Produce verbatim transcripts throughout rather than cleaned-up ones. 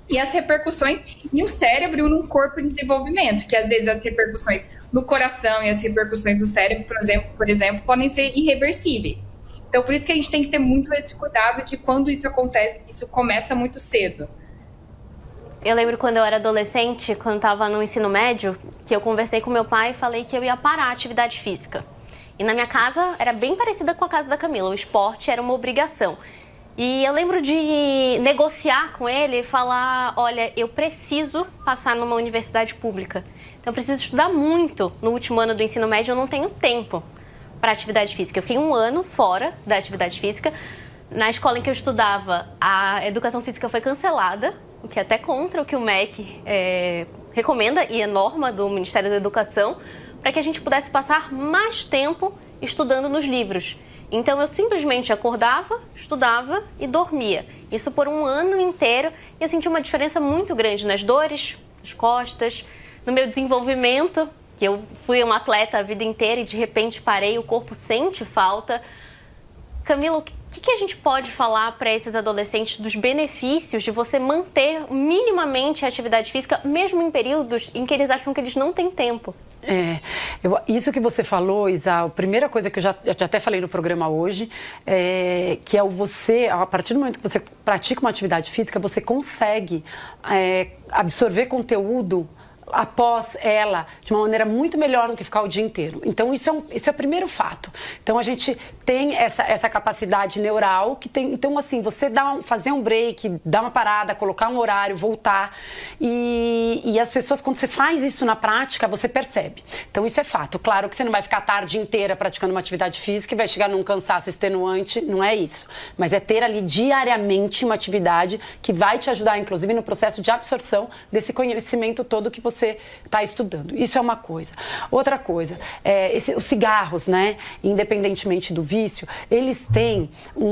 e as repercussões no cérebro e no corpo em desenvolvimento, que às vezes as repercussões no coração e as repercussões no cérebro, por exemplo, por exemplo, podem ser irreversíveis. Então, por isso que a gente tem que ter muito esse cuidado de quando isso acontece, isso começa muito cedo. Eu lembro quando eu era adolescente, quando estava no ensino médio, que eu conversei com meu pai e falei que eu ia parar a atividade física. E na minha casa era bem parecida com a casa da Camila, o esporte era uma obrigação. E eu lembro de negociar com ele e falar, olha, eu preciso passar numa universidade pública. Então eu preciso estudar muito no último ano do ensino médio, eu não tenho tempo para atividade física. Eu fiquei um ano fora da atividade física. Na escola em que eu estudava, a educação física foi cancelada, o que é até contra o que o M E C é, recomenda e é norma do Ministério da Educação, para que a gente pudesse passar mais tempo estudando nos livros. Então eu simplesmente acordava, estudava e dormia. Isso por um ano inteiro e eu senti uma diferença muito grande nas dores, nas costas, no meu desenvolvimento, que eu fui uma atleta a vida inteira e de repente parei, o corpo sente falta. Camila, o que, que a gente pode falar para esses adolescentes dos benefícios de você manter minimamente a atividade física, mesmo em períodos em que eles acham que eles não têm tempo? É, eu, isso que você falou, Isa, a primeira coisa que eu já, eu já até falei no programa hoje, é, que é o você, a partir do momento que você pratica uma atividade física, você consegue é, absorver conteúdo após ela, de uma maneira muito melhor do que ficar o dia inteiro. Então, isso é, um, isso é o primeiro fato. Então, a gente tem essa, essa capacidade neural que tem... Então, assim, você dá um, fazer um break, dar uma parada, colocar um horário, voltar. E, e as pessoas, quando você faz isso na prática, você percebe. Então, isso é fato. Claro que você não vai ficar a tarde inteira praticando uma atividade física e vai chegar num cansaço extenuante, não é isso. Mas é ter ali diariamente uma atividade que vai te ajudar, inclusive, no processo de absorção desse conhecimento todo que você você está estudando. Isso é uma coisa. Outra coisa, é, esse, os cigarros, né, independentemente do vício, eles têm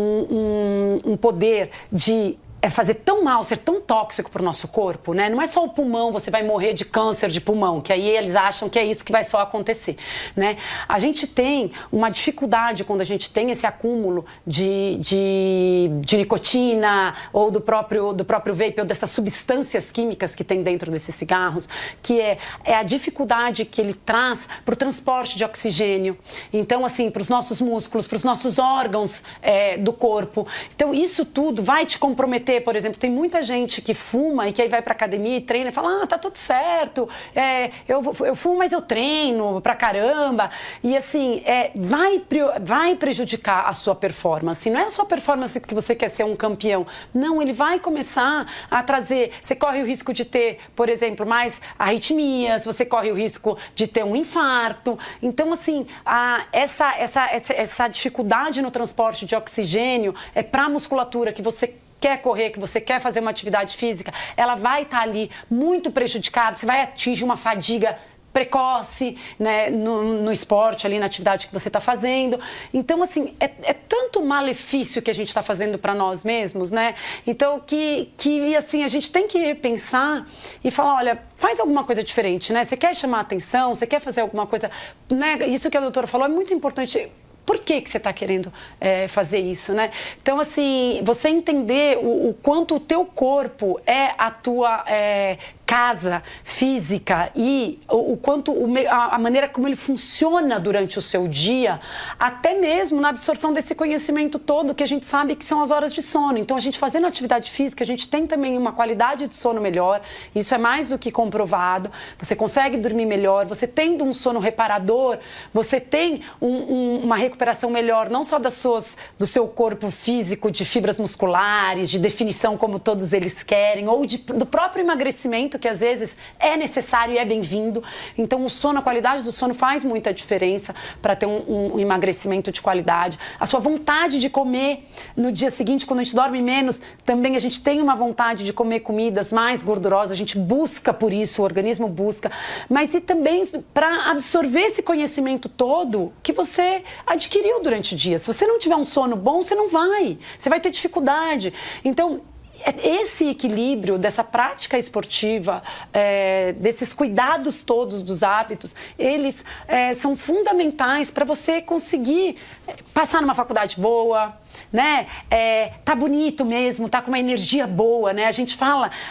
um, um, um poder de é fazer tão mal, ser tão tóxico para o nosso corpo, né? Não é só o pulmão, você vai morrer de câncer de pulmão, que aí eles acham que é isso que vai só acontecer, né? A gente tem uma dificuldade quando a gente tem esse acúmulo de, de, de nicotina ou do próprio, do próprio vape ou dessas substâncias químicas que tem dentro desses cigarros, que é, é a dificuldade que ele traz para o transporte de oxigênio. Então, assim, para os nossos músculos, para os nossos órgãos é, do corpo. Então, isso tudo vai te comprometer. Por exemplo, tem muita gente que fuma e que aí vai pra academia e treina e fala, ah, tá tudo certo, é, eu, eu fumo, mas eu treino pra caramba. E assim, é, vai, vai prejudicar a sua performance. Não é a sua performance porque você quer ser um campeão. Não, ele vai começar a trazer... Você corre o risco de ter, por exemplo, mais arritmias, você corre o risco de ter um infarto. Então, assim, a, essa, essa, essa, essa dificuldade no transporte de oxigênio é pra musculatura que você quer correr, que você quer fazer uma atividade física, ela vai estar ali muito prejudicada, você vai atingir uma fadiga precoce, né, no, no esporte, ali na atividade que você está fazendo. Então, assim, é, é tanto malefício que a gente está fazendo para nós mesmos, né? Então, que, que, assim, a gente tem que pensar e falar, olha, faz alguma coisa diferente, né? Você quer chamar a atenção, você quer fazer alguma coisa, né? Isso que a doutora falou é muito importante. Por que que você está querendo é, fazer isso, né? Então, assim, você entender o, o quanto o teu corpo é a tua é, casa física e o, o quanto o, a, a maneira como ele funciona durante o seu dia, até mesmo na absorção desse conhecimento todo que a gente sabe que são as horas de sono. Então, a gente fazendo atividade física, a gente tem também uma qualidade de sono melhor. Isso é mais do que comprovado. Você consegue dormir melhor. Você tendo um sono reparador, você tem um, um, uma recuperação melhor, não só das suas, do seu corpo físico, de fibras musculares, de definição como todos eles querem, ou de, do próprio emagrecimento, que às vezes é necessário e é bem-vindo. Então, o sono, a qualidade do sono faz muita diferença para ter um, um emagrecimento de qualidade. A sua vontade de comer no dia seguinte, quando a gente dorme menos, também a gente tem uma vontade de comer comidas mais gordurosas, a gente busca por isso, o organismo busca, mas e também para absorver esse conhecimento todo que você adquiriu durante o dia. Se você não tiver um sono bom, você não vai, você vai ter dificuldade. Então, esse equilíbrio dessa prática esportiva, é, desses cuidados todos dos hábitos, eles é, são fundamentais para você conseguir passar numa faculdade boa, né? É, tá bonito mesmo, tá com uma energia boa, né? A gente fala,